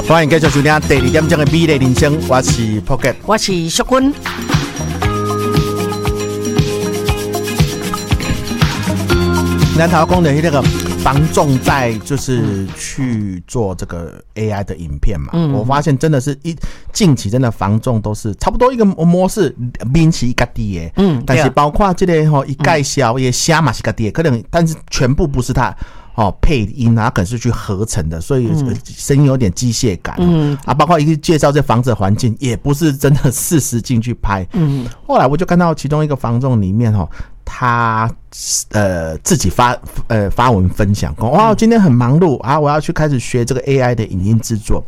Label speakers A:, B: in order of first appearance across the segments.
A: 欢迎继续收听第2点钟的美丽人生，我是 Pocket，
B: 我是淑君。
A: 咱头讲的那个房仲在就是去做这个 AI 的影片嘛，我发现真的是近期真的房仲都是差不多一个模式，名气一家低耶，但是包括这个吼一介绍也写嘛是家低，可能但是全部不是他。配音啊，可能是去合成的，所以声音有点机械感。包括一个介绍这房子的环境，也不是真的事实进去拍。后来我就看到其中一个房仲里面他自己发文分享，说哇，今天很忙碌啊，我要去开始学这个 AI 的影音制作。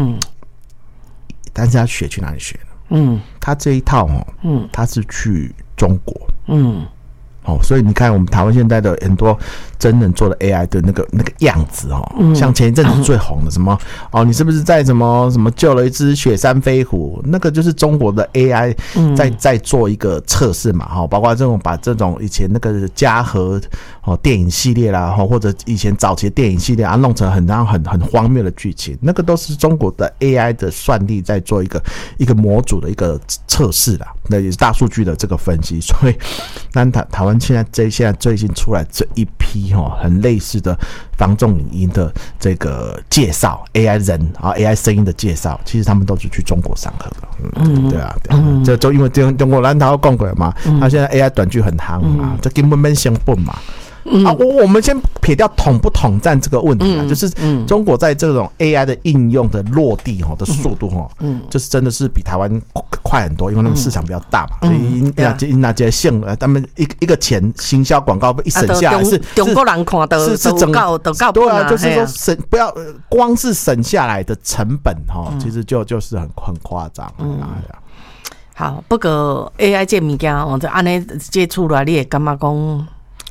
A: 但是他学去哪里学呢？他这一套他是去中国。所以你看，我们台湾现在的很多真人做的 AI 的那个样子像前一阵子最红的什么你是不是在什么救了一只雪山飞虎？那个就是中国的 AI 在做一个测试嘛包括把这种以前那个嘉禾电影系列啦或者以前早期的电影系列弄成很荒谬的剧情，那个都是中国的 AI 的算力在做一个模组的一个测试啦，那也是大数据的这个分析。所以台湾现在最近出来这一批很类似的房仲影音的这个介绍 AI 人AI 声音的介绍，其实他们都是去中国上课的。对啊，这就因为中国咱头讲过嘛，他现在 AI 短剧很夯嘛，这根本没成本嘛。我们先撇掉统不统战这个问题就是中国在这种 AI 的应用的落地的速度就是真的是比台湾快很多，因为他们市场比较大嘛，那些线他们一个钱行销广告一省下来是
B: 中国人看到是整个
A: 对啊，就是说不要光是省下来的成本其实就是很夸张。
B: 好，不过 AI 这物件这安尼接触来，你会感觉讲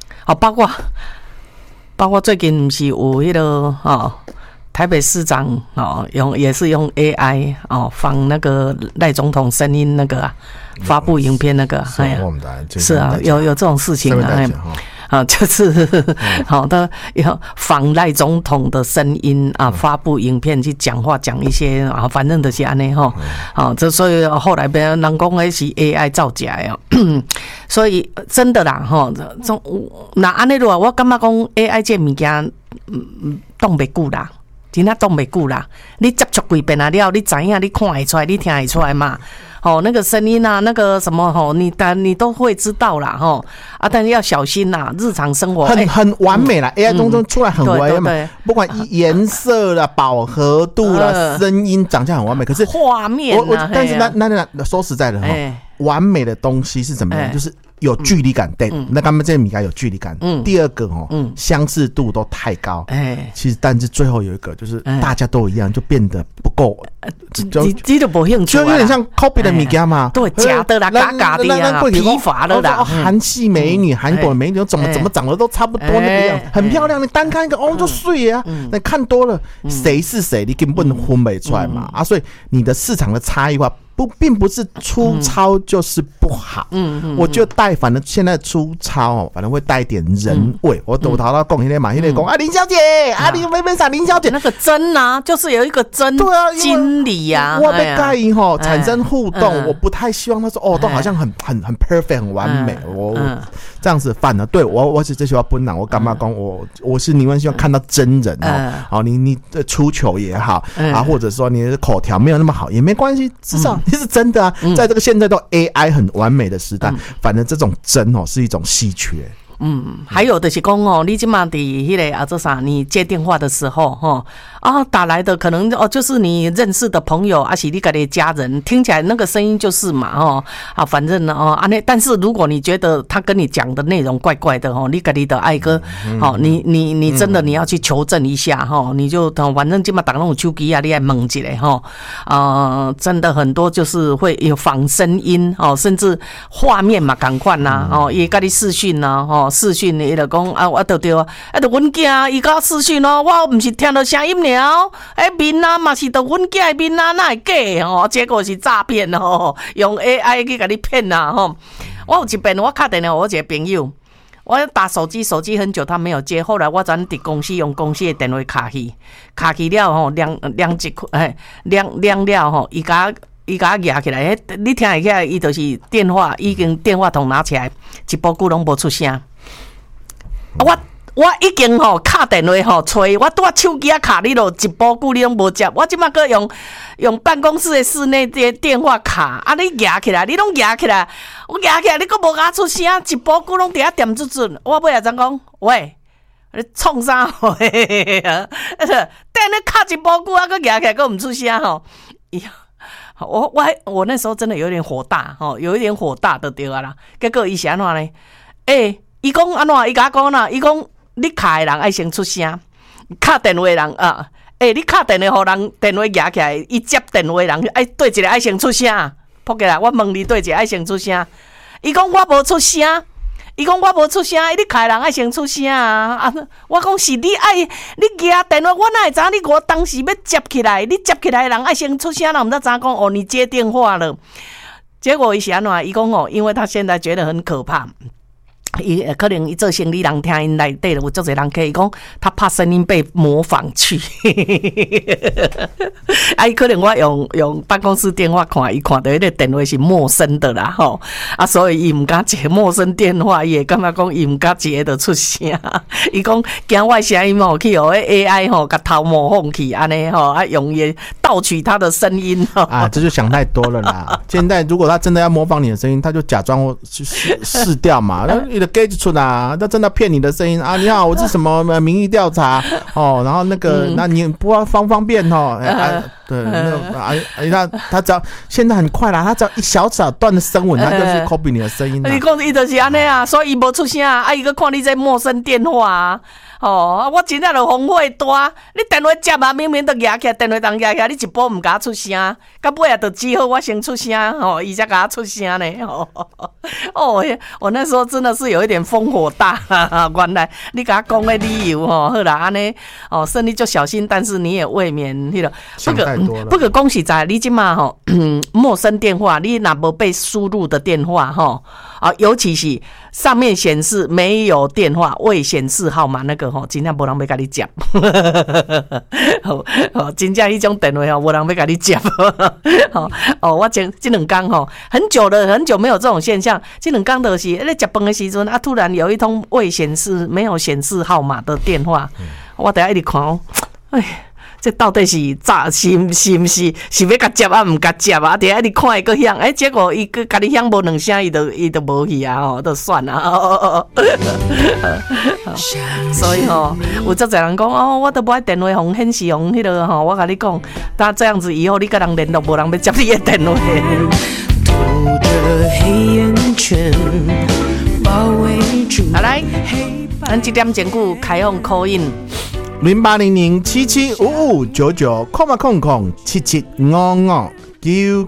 B: 包括最近不是有迄个台北市长也是用 AI 放那个赖总统声音那个发布影片那个，是啊，有这种事情就是好的，要仿赖总统的声音发布影片去讲话，讲一些反正就是安尼这所以后来别人讲那是 AI 造假呀，所以真的啦那安尼话，我感觉讲 AI 这物件挡不久啦。真的挡不久啦！你接触几遍了，你知影，你看得出来，你听得出来嘛？那个声音啊，那个什么你都会知道啦但是要小心啦，日常生活
A: 很完美啦，AI 中出来很完美，不管颜色啦、饱和度啦、声音长相很完美，可是
B: 画面
A: 但是那说实在的完美的东西是怎么样？就是有距离感，对，那他们这米感有距离感。第二个相似度都太高，其实但是最后有一个就是大家都一样，就变得不够，
B: 就不兴趣，
A: 就有点像 copy 的米家嘛，
B: 对，假的啦，嘎嘎的呀，疲乏的啦。
A: 韩系美女、韩国美女怎么长得都差不多那个样，很漂亮。你单看一个就碎啊，那看多了谁是谁，你根本分不出来嘛所以你的市场的差异化。并不是粗糙就是不好，我觉得反正现在粗糙反正会带一点人味。我头到讲那天嘛，那天讲林小姐你妹妹啥林小姐
B: 那个真就是有一个真经理
A: 我被介意产生互动，我不太希望他说都好像很 perfect 很完美，我这样子反而对我是最喜欢本人，我干嘛讲我是宁愿希望看到真人你的出糗也好或者说你的口条没有那么好也没关系，至少你是真的在这个现在都 AI 很完美的时代，反正这种真是一种稀缺。
B: 还有的是讲你现在在那个你接电话的时候打来的可能就是你认识的朋友是你自己的家人，听起来那个声音就是嘛反正但是如果你觉得他跟你讲的内容怪怪的你自己的爱哥你真的你要去求证一下你就反正现在打那种手机你来问一下真的很多就是会有仿声音甚至画面嘛同款啦也跟你视讯啦视讯伊就讲我就对就阮囝伊甲视讯我不是听到声音了面嘛是就阮囝的面哪会假结果是诈骗用 AI 去甲你骗我有一遍我打电话我一个朋友我打手机很久，他没有接。后来我转伫公司用公司的电话卡去了吼，亮了吼，伊甲举起来，你听会起来，伊就是电话已经电话筒拿起来，一波久拢无出声。我已经吼敲电话吼催，我拄啊手机卡你咯，一波久你拢无接，我即马个用办公室的室内电话卡，啊你举起来，你拢举起来，我举起来，你阁无甲出声，一波久拢伫遐点准，我尾仔怎讲？喂，你创啥货？等你卡一波久啊，阁举起来，阁毋出声吼。我那时候真的有点火大吼，有一点火大就对啊啦。结果伊是安怎呢？伊讲安怎？伊甲我讲啦，伊讲。你卡的人爱先出声，卡电话的人啊，你卡电话，互人电话举起来，伊接电话的人爱对一个爱先出声，扑起来，我问你对一个爱先出声，伊讲我无出声，你卡的人爱先出声啊！我讲是你爱你举电话，我哪会知你我当时要接起来，你接起来的人爱先出声，那我们知怎讲哦？你接电话了，结果伊是安怎？伊讲哦，因为他现在觉得很可怕。可能伊做生理人听因内底有足侪人客，伊讲他怕声音被模仿去。可能我用办公室电话看，伊看到迄个电话是陌生的啦吼，所以伊毋敢接陌生电话，伊会感觉讲伊毋敢接得出声。伊讲惊我声音吼去互迄 AI 吼甲偷模仿去安尼吼，用伊盗取他的声音
A: 啊，这就想太多了啦。现在如果他真的要模仿你的声音，他就假装试掉嘛。给出来，他真的骗你的声音啊！你好，我是什么民意调查哦，然后那你不方便哦？对，他只要现在很快啦，他只要一小段的声纹，他就是 copy 你的声音。
B: 你讲伊就是安尼啊，所以伊无出声啊，伊个看你在陌生电话啊。我真正就风火大，你电话接啊，明明都举起来，电话当举起来，你一波唔甲出声，到尾啊，就只好我先出声，伊才甲出声呢。我那时候真的是有一点烽火大，原来你甲讲的理由好啦，安尼生意就小心，但是你也未免迄个。不过恭喜在你即马陌生电话，你若无被输入的电话尤其是上面显示没有电话未显示号码那个真正无人要甲你接。真正迄种电话无人要甲你接。我这两天很久没有这种现象，这两天就是在吃饭的时阵突然有一通没有显示号码的电话，我等下一直看这到底是是要甲接啊，唔甲接啊？伫遐你看伊个响，结果伊个甲你响无两声，伊就无去啊，就算了。所以有足侪人讲我都无爱电话红显示红迄个我甲你讲，但这样子以后你甲人联络，无人要接你的电话。好来，咱这点前句开放call in。
A: 0800775599，000775599。